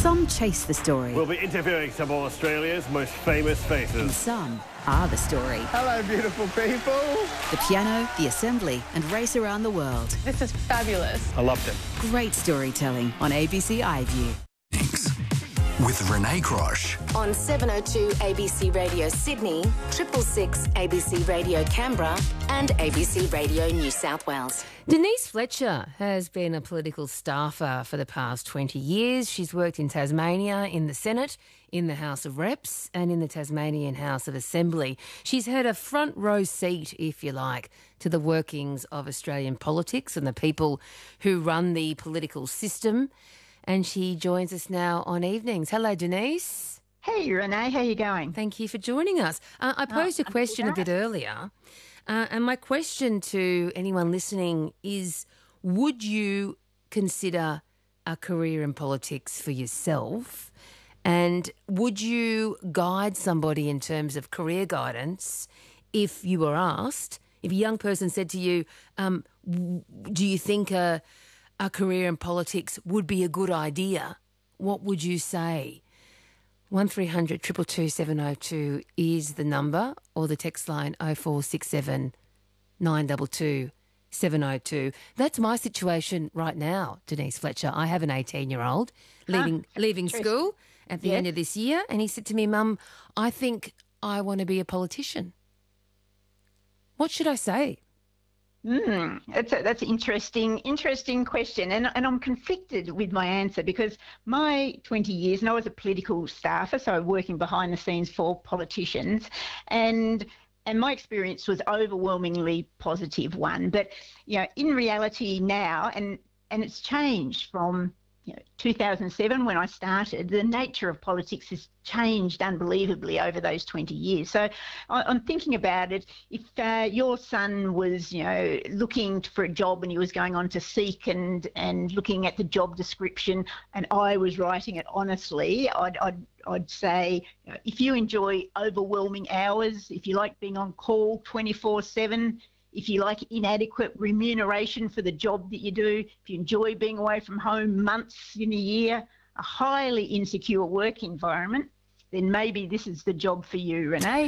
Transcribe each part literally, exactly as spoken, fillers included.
Some chase the story. We'll be interviewing some of Australia's most famous And faces. some are the story. Hello, beautiful people. The piano, the assembly, and race around the world. This is fabulous. I loved it. Great storytelling on A B C iView. Thanks. With Renee Crosh. On seven oh two A B C Radio Sydney, triple six A B C Radio Canberra and A B C Radio New South Wales. Denise Fletcher has been a political staffer for the past twenty years. She's worked in Tasmania, in the Senate, in the House of Reps and in the Tasmanian House of Assembly. She's had a front row seat, if you like, to the workings of Australian politics and the people who run the political system. And she joins us now on evenings. Hello, Denise. Hey, Renee, how you going? Thank you for joining us. Uh, I posed a question a bit earlier, uh, and my question to anyone listening is, would you consider a career in politics for yourself? And would you guide somebody in terms of career guidance if you were asked, if a young person said to you, um, do you think a... a career in politics would be a good idea, what would you say? one three hundred two two two seven oh two is the number, or the text line oh four six seven nine two two seven oh two. That's my situation right now, Denise Fletcher. I have an eighteen-year-old leaving Ah, leaving school at the Yes. end of this year, and he said to me, Mum, I think I want to be a politician. What should I say? Mm, that's a, that's an interesting, interesting question, and and I'm conflicted with my answer because my twenty years, and I was a political staffer, so working behind the scenes for politicians, and and my experience was overwhelmingly positive one. But you know, in reality now, and and it's changed from you know two thousand seven when I started. The nature of politics has changed unbelievably over those twenty years. So I, I'm thinking about it. If uh, your son was, you know, looking for a job and he was going on to Seek and and looking at the job description, and I was writing it honestly, I'd I'd, I'd say, you know, if you enjoy overwhelming hours, if you like being on call twenty-four seven, if you like inadequate remuneration for the job that you do, if you enjoy being away from home months in a year, a highly insecure work environment, then maybe this is the job for you, Renee.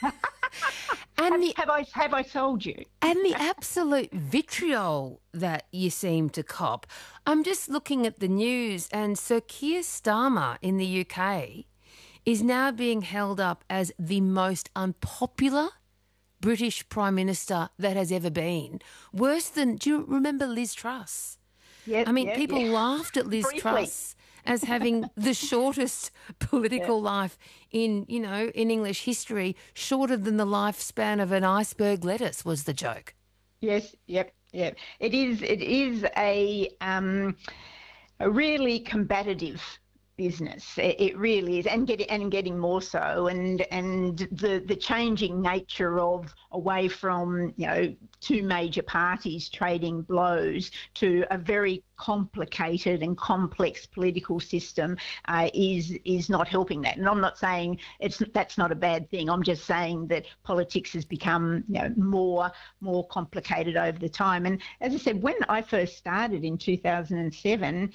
And have, the, have I have I told you? and the absolute vitriol that you seem to cop. I'm just looking at the news, and Sir Keir Starmer in the U K is now being held up as the most unpopular British Prime Minister that has ever been. Worse than, do you remember Liz Truss? Yeah, I mean, yeah, people yeah. laughed at Liz Briefly. Truss as having the shortest political life in, you know, in English history, shorter than the lifespan of an iceberg lettuce was the joke. Yes, yep, yep. It is. It is a um, a really combative business. It, it really is, and getting and getting more so, and and the the changing nature of away from you know two major parties trading blows to a very complicated and complex political system uh, is is not helping that. And I'm not saying it's that's not a bad thing. I'm just saying that politics has become you know more more complicated over the time. And as I said, when I first started in two thousand seven.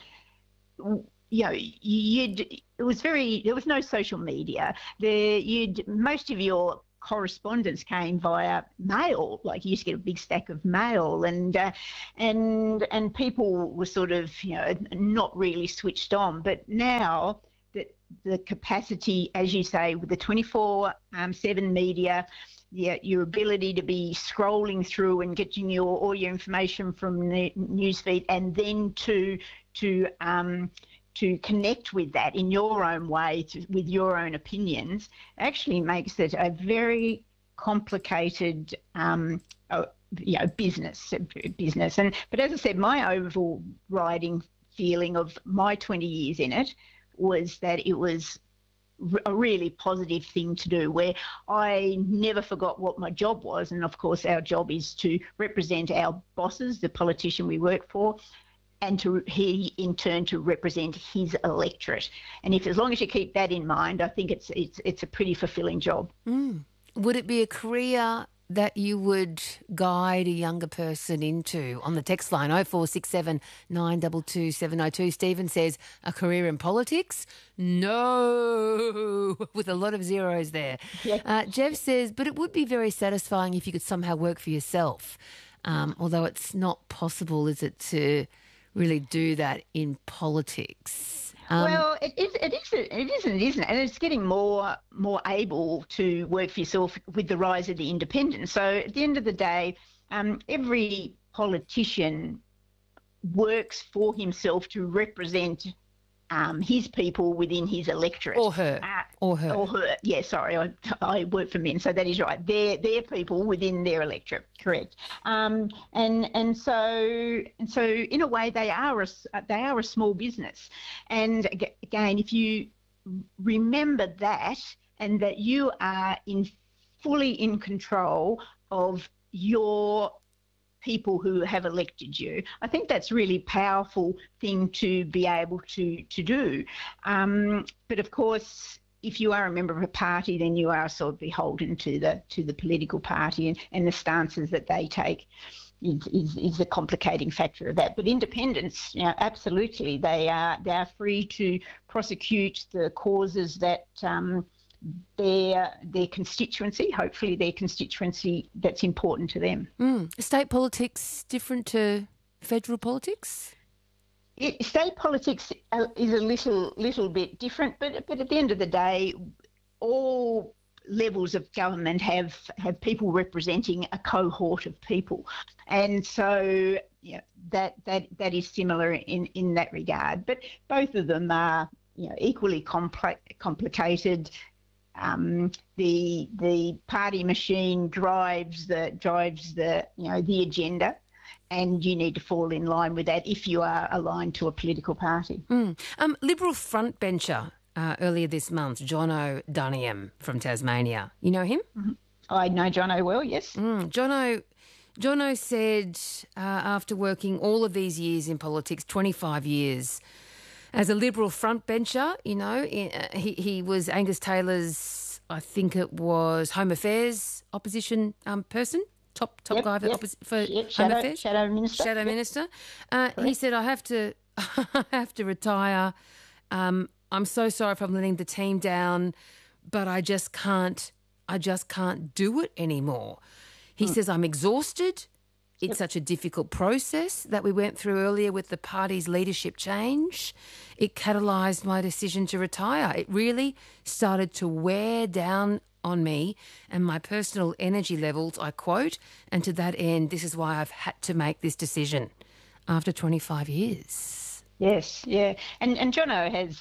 You know, you'd, it was very, there was no social media. There, you'd, most of your correspondence came via mail. Like you used to get a big stack of mail, and uh, and and people were sort of, you know, not really switched on. But now that the capacity, as you say, with the twenty-four seven media, yeah, your ability to be scrolling through and getting your all your information from the newsfeed, and then to to um, to connect with that in your own way, to, with your own opinions, actually makes it a very complicated, um, uh, you know, business. Business, and but as I said, my overriding feeling of my twenty years in it was that it was a really positive thing to do, where I never forgot what my job was. And of course, our job is to represent our bosses, the politician we work for, and to he in turn to represent his electorate. And if as long as you keep that in mind, I think it's it's it's a pretty fulfilling job. Mm. Would it be a career that you would guide a younger person into on the text line oh four six seven nine two two seven oh two? Stephen says, a career in politics? No, with a lot of zeros there. Yeah. Uh, Jeff says, but it would be very satisfying if you could somehow work for yourself, um, although it's not possible, is it, to really do that in politics? Um, well, it is. It is. It isn't. It isn't. And it's getting more more able to work for yourself with the rise of the independent. So at the end of the day, um, every politician works for himself to represent um, his people within his electorate. Or her. Uh, or her. Or her. Yeah, sorry, I, I work for men, so that is right. They're, they're people within their electorate, correct. Um, and and so and so in a way they are a, they are a small business. And again, if you remember that, and that you are in fully in control of your people who have elected you, I think that's a really powerful thing to be able to to do. Um, but of course, if you are a member of a party, then you are sort of beholden to the to the political party, and, and the stances that they take is, is is a complicating factor of that. But independents, you know, absolutely, they are they are free to prosecute the causes that um, their their constituency, hopefully their constituency that's important to them. Mm. State politics different to federal politics? It, state politics is a little little bit different, but but at the end of the day, all levels of government have have people representing a cohort of people, and so yeah, that that that is similar in in that regard. But both of them are, you know, equally complex, complicated. Um, the the party machine drives the drives the you know the agenda, and you need to fall in line with that if you are aligned to a political party. Mm. Um, Liberal frontbencher uh, earlier this month, Jono Duniam from Tasmania. You know him? Mm-hmm. I know Jono well, yes. Mm. Jono, Jono said uh, after working all of these years in politics, twenty-five years, as a Liberal frontbencher, you know, he, he was Angus Taylor's, I think it was Home Affairs opposition um, person, top top yep, guy for, yep, opposi- for yep, Home shadow, Affairs. Shadow Minister. Shadow yep. Minister. Uh, he said, I have to, I have to retire. Um, I'm so sorry if I'm letting the team down, but I just can't, I just can't do it anymore. He mm. says, I'm exhausted. It's yep. such a difficult process that we went through earlier with the party's leadership change. It catalysed my decision to retire. It really started to wear down on me and my personal energy levels, I quote, and to that end, this is why I've had to make this decision after twenty-five years. Yes, yeah. And and Jono has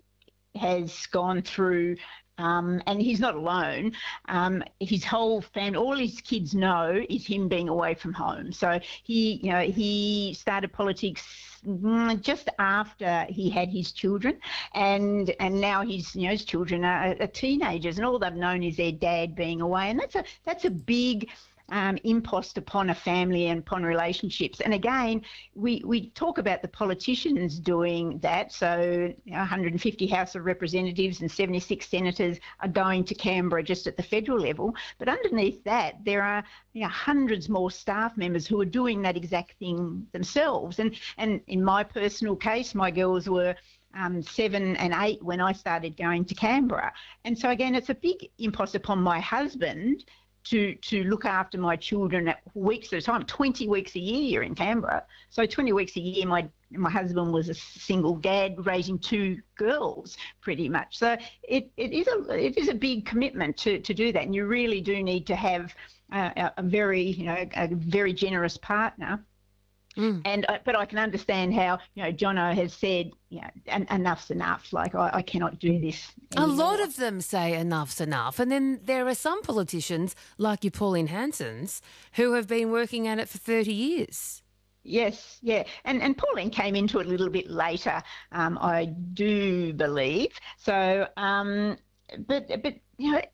has gone through Um, and he's not alone. Um, his whole family, all his kids know is him being away from home. So he, you know, he started politics just after he had his children, and and now his, you know, his children are, are teenagers, and all they've known is their dad being away, and that's a that's a big Um, impost upon a family and upon relationships. And again, we, we talk about the politicians doing that. So you know, one hundred fifty House of Representatives and seventy-six senators are going to Canberra just at the federal level. But underneath that, there are, you know, hundreds more staff members who are doing that exact thing themselves. And, and in my personal case, my girls were Um, seven and eight when I started going to Canberra. And so again, it's a big impost upon my husband to to look after my children at weeks at a time, twenty weeks a year in Canberra. So twenty weeks a year, my my husband was a single dad raising two girls pretty much. So it, it is a it is a big commitment to, to do that, and you really do need to have a, a very you know a very generous partner. Mm. And but I can understand how, you know, Jono has said, you know, en- enough's enough. Like I, I cannot do this anymore. A lot of them say enough's enough, and then there are some politicians like you, Pauline Hanson's, who have been working at it for thirty years. Yes, yeah, and and Pauline came into it a little bit later, um, I do believe. So, um, but but you know,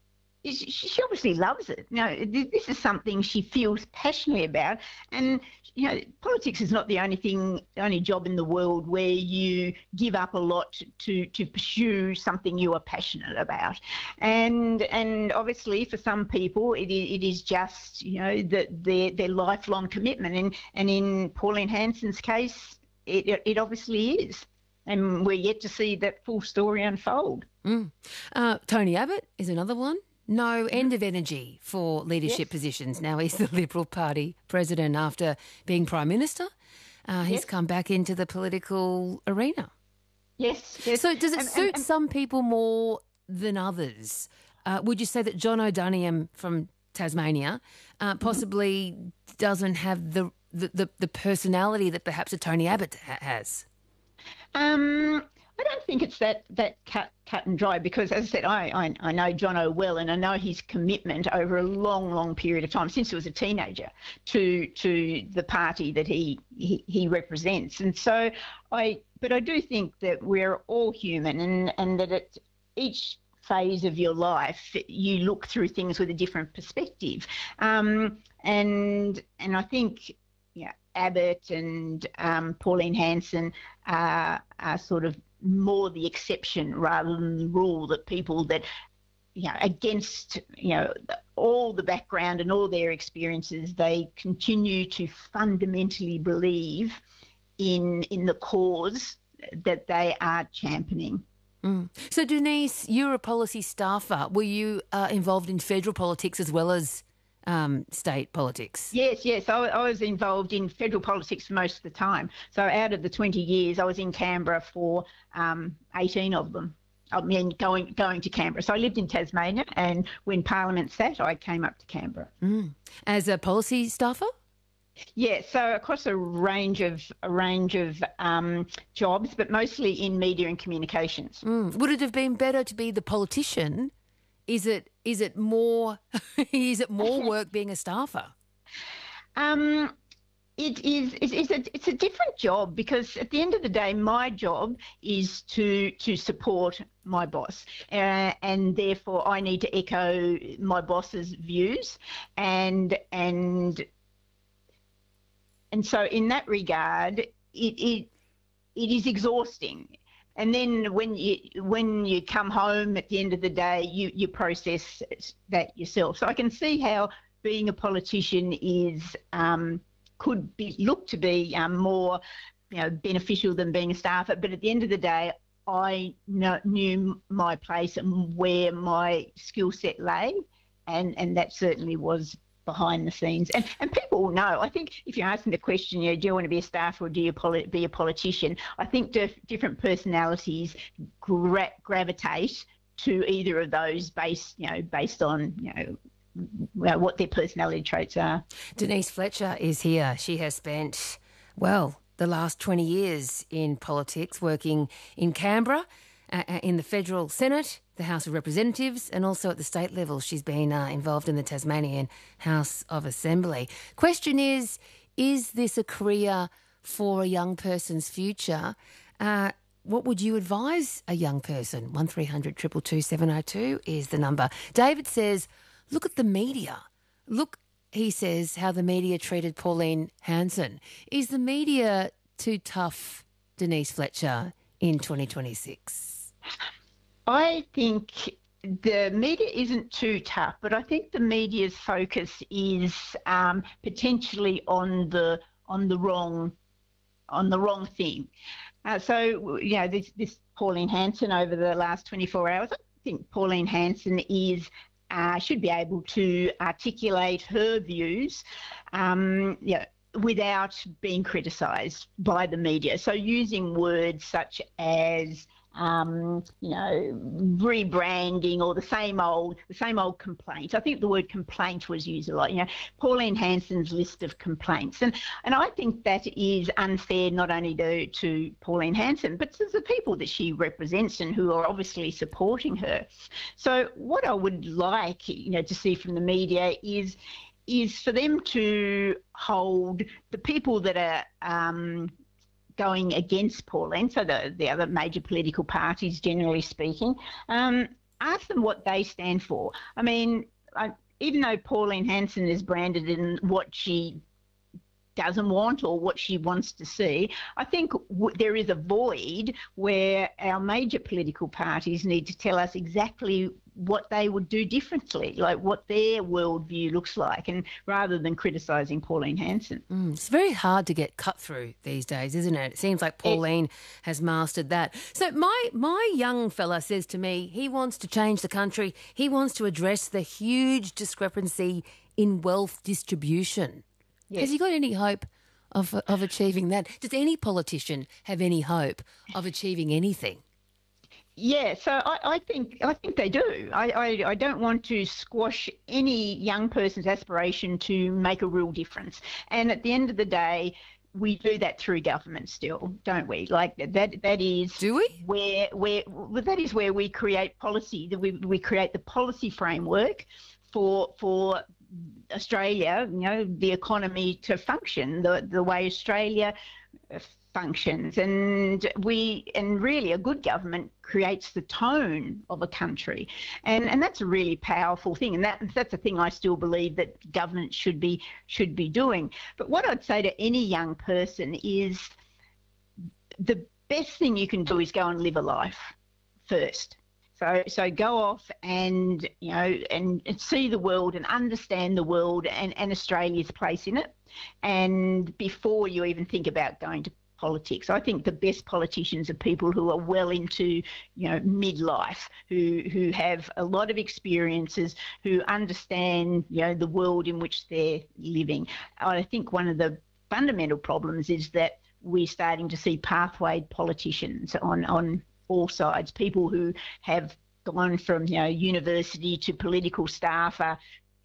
is she, she obviously loves it. You know, this is something she feels passionately about, and you know, politics is not the only thing, the only job in the world where you give up a lot to to pursue something you are passionate about, and and obviously for some people it is, it is just you know the, their their lifelong commitment, and and in Pauline Hanson's case, it it obviously is. And we're yet to see that full story unfold. Mm. Uh, Tony Abbott is another one. No end of energy for leadership yes. positions. Now he's the Liberal Party president after being Prime Minister. Uh, he's yes. come back into the political arena. Yes. yes. So does it and, suit and, and, some people more than others? Uh, would you say that John O'Donoghue from Tasmania uh, possibly mm-hmm. doesn't have the, the, the, the personality that perhaps a Tony Abbott ha- has? Um, I don't think it's that that cut cut and dry because, as I said, I, I I know Jono well, and I know his commitment over a long, long period of time since he was a teenager to to the party that he he, he represents. And so I, but I do think that we're all human, and and that at each phase of your life you look through things with a different perspective. Um, and and I think yeah. Abbott and um, Pauline Hanson uh, are sort of more the exception rather than the rule, that people that, you know, against, you know, all the background and all their experiences, they continue to fundamentally believe in in the cause that they are championing. Mm. So, Denise, you're a policy staffer. Were you uh, involved in federal politics as well as Um, state politics? Yes, yes. I, I was involved in federal politics most of the time. So out of the twenty years, I was in Canberra for um, eighteen of them. I mean, going going to Canberra. So I lived in Tasmania, and when Parliament sat, I came up to Canberra. Mm. As a policy staffer? Yeah, so across a range of a range of um, jobs, but mostly in media and communications. Mm. Would it have been better to be the politician? Is it is it more is it more work being a staffer? Um, it is it's, it's a it's a different job, because at the end of the day, my job is to to support my boss, uh, and therefore I need to echo my boss's views, and and and so in that regard, it it it is exhausting. And then when you when you come home at the end of the day, you, you process that yourself. So I can see how being a politician is um, could be look to be um, more, you know, beneficial than being a staffer. But at the end of the day, I know, knew my place and where my skill set lay, and, and that certainly was behind the scenes. And and people know, I think if you're asking the question, you know, do you want to be a staffer or do you poli- be a politician, I think dif- different personalities gra- gravitate to either of those based, you know, based on, you know, what their personality traits are. Denise Fletcher is here. She has spent, well, the last twenty years in politics, working in Canberra, uh, in the federal Senate, the House of Representatives, and also at the state level. She's been uh, involved in the Tasmanian House of Assembly. Question is, is this a career for a young person's future? Uh, what would you advise a young person? one three hundred two two two seven oh two is the number. David says, look at the media. Look, he says, how the media treated Pauline Hanson. Is the media too tough, Denise Fletcher, in twenty twenty-six? I think the media isn't too tough, but I think the media's focus is um, potentially on the on the wrong on the wrong thing. Uh, so you know, this, this Pauline Hanson over the last twenty-four hours, I think Pauline Hanson is uh, should be able to articulate her views, um, you know, without being criticised by the media. So using words such as Um, you know, rebranding or the same old, the same old complaints. I think the word complaint was used a lot. You know, Pauline Hanson's list of complaints, and and I think that is unfair not only to to Pauline Hanson, but to the people that she represents and who are obviously supporting her. So what I would like, you know, to see from the media is is for them to hold the people that are Um, going against Pauline, so the, the other major political parties, generally speaking, um, ask them what they stand for. I mean, I, even though Pauline Hanson is branded in what she doesn't want or what she wants to see, I think w- there is a void where our major political parties need to tell us exactly what they would do differently, like what their worldview looks like, and rather than criticising Pauline Hanson. Mm, it's very hard to get cut through these days, isn't it? It seems like Pauline it, has mastered that. So my my young fella says to me he wants to change the country. He wants to address the huge discrepancy in wealth distribution. Yes. Has he got any hope of of achieving that? Does any politician have any hope of achieving anything? Yeah, so I, I think I think they do. I, I, I don't want to squash any young person's aspiration to make a real difference. And at the end of the day, we do that through government still, don't we? Like that that is do we? where where well, that is where we create policy. That we we create the policy framework for for Australia, you know, the economy to function the the way Australia functions, and we and really a good government creates the tone of a country, and and that's a really powerful thing, and that that's a thing I still believe that government should be should be doing. But what I'd say to any young person is the best thing you can do is go and live a life first. So so go off and, you know, and, and see the world and understand the world and, and Australia's place in it. And before you even think about going to politics, I think the best politicians are people who are well into, you know, midlife, who who have a lot of experiences, who understand, you know, the world in which they're living. I think one of the fundamental problems is that we're starting to see pathwayed politicians on on all sides, people who have gone from, you know, university to political staffer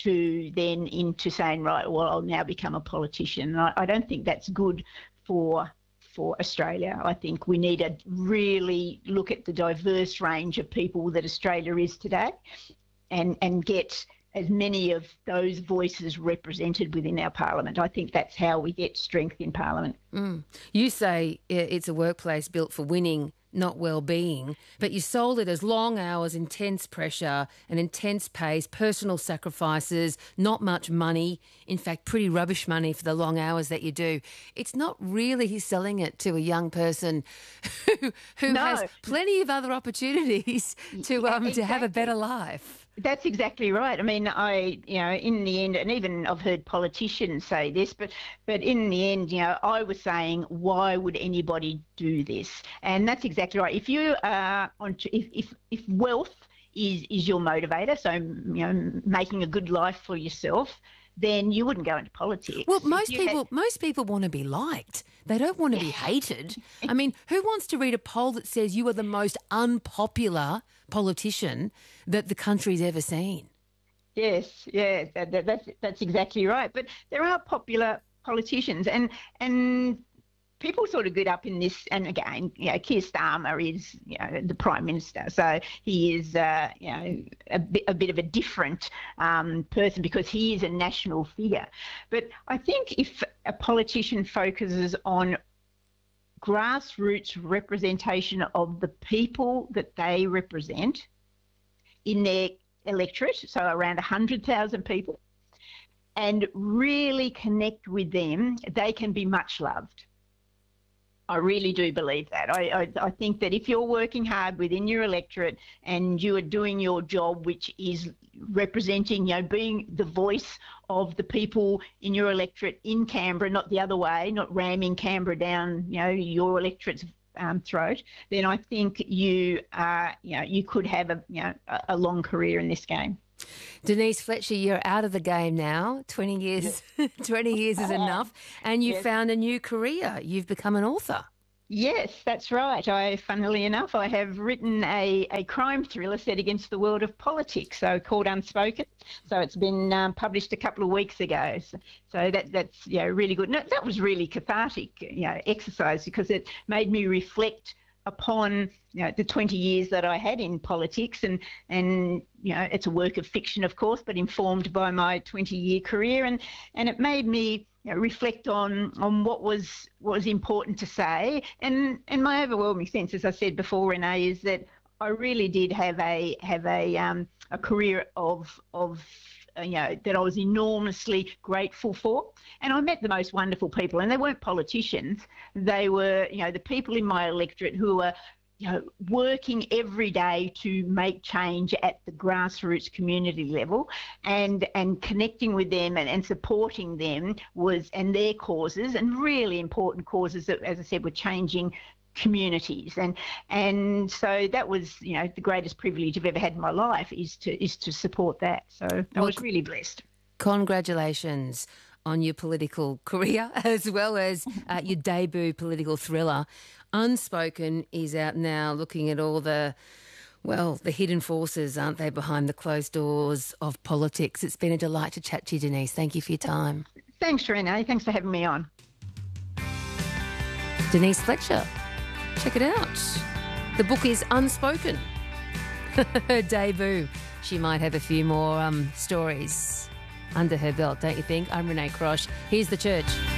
to then into saying, right, well, I'll now become a politician. And I, I don't think that's good for for Australia. I think we need to really look at the diverse range of people that Australia is today and, and get as many of those voices represented within our parliament. I think that's how we get strength in parliament. Mm. You say it's a workplace built for winning, not well-being, but you sold it as long hours, intense pressure and intense pace, personal sacrifices, not much money, in fact, pretty rubbish money for the long hours that you do. It's not really selling it to a young person who, who no. has plenty of other opportunities to um exactly. to have a better life. That's exactly right. I mean, I, you know, in the end, and even I've heard politicians say this, but but in the end, you know, I was saying, why would anybody do this? And that's exactly right. If you are on, if if, if wealth is is your motivator, so, you know, making a good life for yourself, then you wouldn't go into politics. Well, most people had... most people want to be liked. They don't want to be hated. I mean, who wants to read a poll that says you are the most unpopular politician that the country's ever seen? Yes, yeah, that, that, that's that's exactly right. But there are popular politicians, and and people sort of get up in this. And again, you know, Keir Starmer is, you know, the Prime Minister, so he is, uh, you know, a bit, a bit of a different um, person because he is a national figure. But I think if a politician focuses on grassroots representation of the people that they represent in their electorate, so around one hundred thousand people, and really connect with them, they can be much loved. I really do believe that. I, I, I think that if you're working hard within your electorate and you are doing your job, which is representing, you know, being the voice of the people in your electorate in Canberra, not the other way, not ramming Canberra down, you know, your electorate's um, throat, then I think you, uh, you know, you could have a, you know, a, a long career in this game. Denise Fletcher, you're out of the game now. Twenty years, twenty years is enough, and you yes. found a new career. You've become an author. Yes, that's right. I, funnily enough, I have written a, a crime thriller set against the world of politics, so called Unspoken. So it's been um, published a couple of weeks ago. So, so that that's you know really good. No, that was really cathartic, you know, exercise because it made me reflect upon, you know, the twenty years that I had in politics, and and you know it's a work of fiction, of course, but informed by my twenty-year career, and and it made me, you know, reflect on on what was what was important to say, and and my overwhelming sense, as I said before, Renee, is that I really did have a have a um, a career of of uh, you know that I was enormously grateful for, and I met the most wonderful people, and they weren't politicians. They were you know the people in my electorate who were you know working every day to make change at the grassroots community level, and and connecting with them and, and supporting them was and their causes, and really important causes that, as I said, were changing communities. And and so that was you know the greatest privilege I've ever had in my life is to is to support that. So I well, was really blessed. Congratulations on your political career as well as uh, your debut political thriller. Unspoken is out now, looking at all the well the hidden forces, aren't they, behind the closed doors of politics. It's been a delight to chat to you, Denise. Thank you for your time. Thanks, Renee. Thanks for having me on. Denise Fletcher. Check it out. The book is Unspoken. Her debut. She might have a few more um, stories under her belt, don't you think? I'm Renee Crosh. Here's The Church.